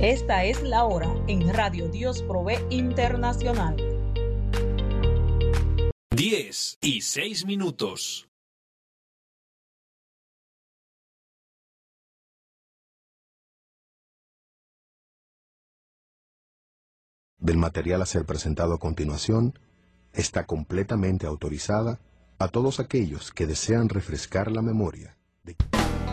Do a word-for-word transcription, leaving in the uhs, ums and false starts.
Esta es la hora en Radio Dios Provee Internacional. Diez y seis minutos. Del material a ser presentado a continuación está completamente autorizada a todos aquellos que desean refrescar la memoria de